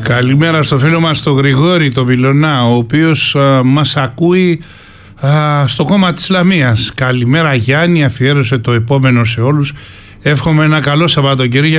Καλημέρα στο φίλο μας τον Γρηγόρη τον Μιλωνά, ο οποίος μας ακούει στο κόμμα της Λαμίας. Καλημέρα Γιάννη, αφιέρωσε το επόμενο σε όλους. Εύχομαι ένα καλό Σαββατοκύριακο.